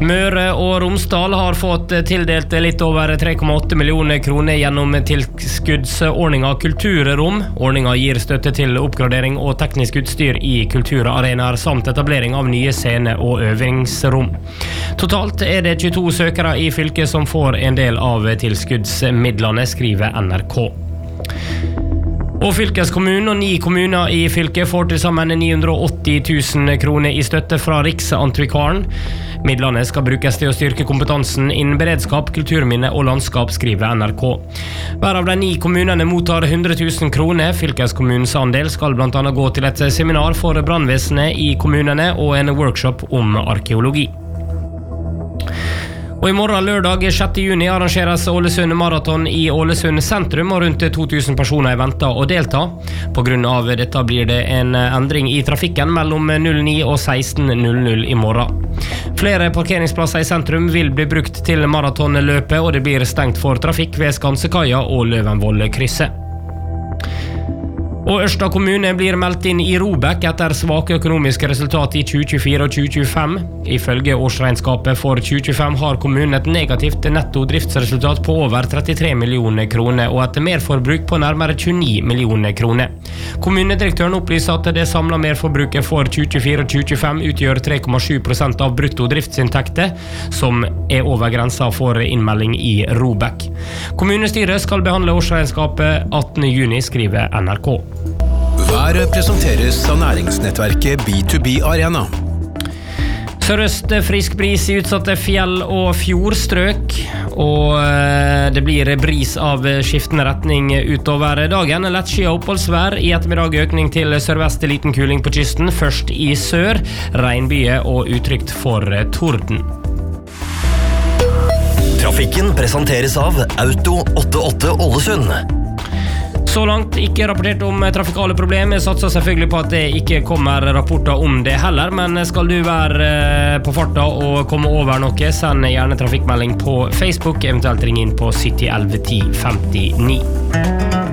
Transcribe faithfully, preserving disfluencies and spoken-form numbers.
Møre og Romsdal har fått tildelt litt over tre komma åtte millioner kroner gjennom tilskuddsordningen Kulturrom. Ordningen gir støtte til oppgradering og teknisk utstyr i kulturarenaer samt etablering av nye scene- og øvingsrom. Totalt er det tjueto søkere i fylket som får en del av tilskuddsmidlene, skriver N R K. Og fylkeskommunen og ni kommuner i fylket får til sammen ni hundre og åtti tusen kroner i støtte fra Riksantikvaren. Midlene skal brukes til å styrke kompetansen innen beredskap, kulturminne og landskap, skriver N R K. Hver av de ni kommunene mottar hundre tusen kroner. Fylkeskommunens andel skal blant annet gå til et seminar for brannvesenet i kommunene og en workshop om arkeologi. Og i morgen lørdag sjette juni arrangeres Ålesund Marathon i Ålesund sentrum, og rundt to tusen personer er ventet å delta. På grunn av dette blir det en endring i trafikken mellom null ni og seksten null null i morgen. Flere parkeringsplasser i sentrum vil bli brukt til maratonløpet, og det blir stengt for trafikk ved Skansekaia og Løvenvoll-krysset. Og Ørsta kommune blir meldt inn i ROBEK etter svake økonomiske resultat i tjue tjuefire og tjue tjuefem. Ifølge årsregnskapet for tjue tjuefem har kommunen et negativt netto driftsresultat på over trettitre millioner kroner og et merforbruk på nærmere tjueni millioner kroner. Kommunedirektøren opplyser at det samlede merforbruket for tjue tjuefire og tjue tjuefem utgjør tre komma sju prosent av brutto driftsinntekter, som er over grensa for innmelding i ROBEK. Kommunestyret skal behandle årsregnskapet attende juni, skriver N R K. Været presenteres av næringsnettverket B to B Arena. Sørøst frisk bris i utsatte fjell- og fjordstrøk, og det blir bris av skiftende retning utover dagen. Lettskyet oppholdsvær, i ettermiddag økning til sørvest, liten kuling på kysten, først i sør, regnbyge og utrygt for torden. Trafikken presenteres av Auto åttiåtte Ålesund. Så langt ikke rapportert om trafikale problemer. Jeg satser selvfølgelig på at det ikke kommer rapporter om det heller, men skal du være på farta og komme over noe, send gjerne trafikkmelding på Facebook, eventuelt ring inn på sytti elleve ti femtini.